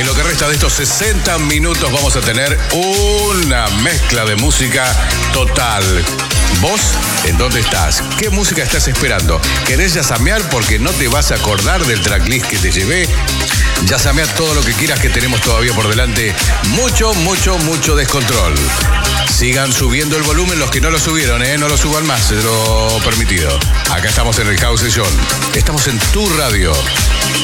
En lo que resta de estos 60 minutos vamos a tener una mezcla de música total. ¿Vos en dónde estás? ¿Qué música estás esperando? ¿Querés yasamear porque no te vas a acordar del tracklist que te llevé? Yasamea todo lo que quieras, que tenemos todavía por delante mucho descontrol. Sigan subiendo el volumen los que no lo subieron, no lo suban más, es lo permitido. Acá estamos en el House Session. Estamos en tu radio.